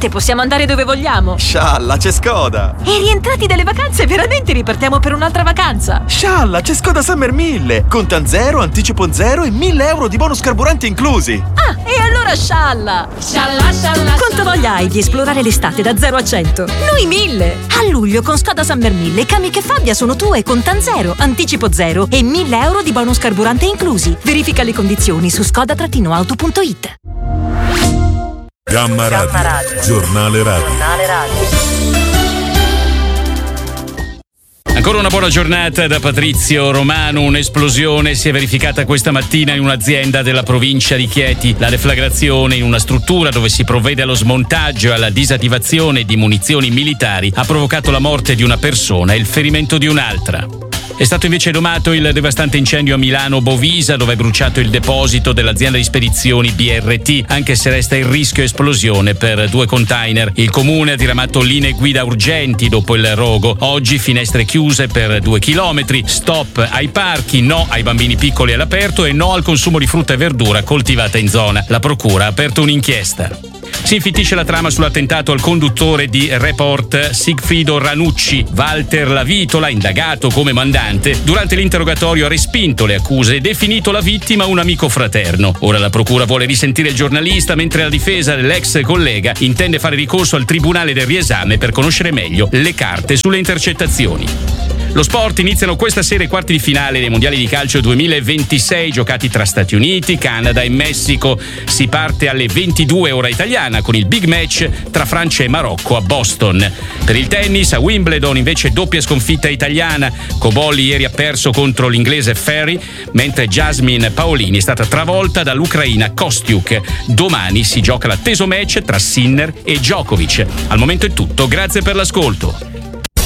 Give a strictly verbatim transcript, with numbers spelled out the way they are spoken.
D'estate possiamo andare dove vogliamo. Scialla, c'è Skoda. E rientrati dalle vacanze veramente ripartiamo per un'altra vacanza. Scialla, c'è Skoda Summer mille. Contan zero, anticipo zero e mille euro di bonus carburanti inclusi. Ah, e allora scialla. Scialla, scialla. Quanto voglia hai di esplorare l'estate da zero a cento? Noi mille. A luglio con Skoda Summer mille, Kamiq e Fabia sono tue con Contan zero, anticipo zero e mille euro di bonus carburante inclusi. Verifica le condizioni su skoda auto punto it. Gamma Radio, Gamma Radio. Giornale Radio. Giornale Radio. Ancora una buona giornata da Patrizio Romano. Un'esplosione si è verificata questa mattina in un'azienda della provincia di Chieti. La deflagrazione in una struttura dove si provvede allo smontaggio e alla disattivazione di munizioni militari ha provocato la morte di una persona e il ferimento di un'altra. È stato invece domato il devastante incendio a Milano Bovisa, dove è bruciato il deposito dell'azienda di spedizioni B R T, anche se resta il rischio esplosione per due container. Il comune ha diramato linee guida urgenti dopo il rogo. Oggi finestre chiuse per due chilometri, stop ai parchi, no ai bambini piccoli all'aperto e no al consumo di frutta e verdura coltivata in zona. La procura ha aperto un'inchiesta. Si infittisce la trama sull'attentato al conduttore di Report Sigfrido Ranucci. Walter Lavitola, indagato come mandante, durante l'interrogatorio ha respinto le accuse e definito la vittima un amico fraterno. Ora la procura vuole risentire il giornalista, mentre la difesa dell'ex collega intende fare ricorso al tribunale del riesame per conoscere meglio le carte sulle intercettazioni. Lo sport: iniziano questa sera i quarti di finale dei mondiali di calcio duemilaventisei giocati tra Stati Uniti, Canada e Messico. Si parte alle ventidue ora italiana con il big match tra Francia e Marocco a Boston. Per il tennis a Wimbledon invece doppia sconfitta italiana. Cobolli ieri ha perso contro l'inglese Ferry, mentre Jasmine Paolini è stata travolta dall'ucraina Kostiuk. Domani si gioca l'atteso match tra Sinner e Djokovic. Al momento è tutto, grazie per l'ascolto.